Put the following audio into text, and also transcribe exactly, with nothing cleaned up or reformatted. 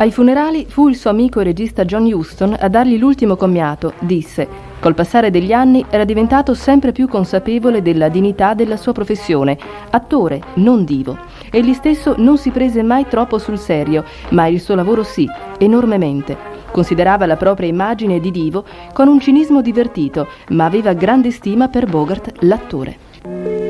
Ai funerali fu il suo amico e regista John Huston a dargli l'ultimo commiato. Disse: col passare degli anni era diventato sempre più consapevole della dignità della sua professione, attore, non divo. Egli stesso non si prese mai troppo sul serio, ma il suo lavoro sì, enormemente. Considerava la propria immagine di divo con un cinismo divertito, ma aveva grande stima per Bogart, l'attore.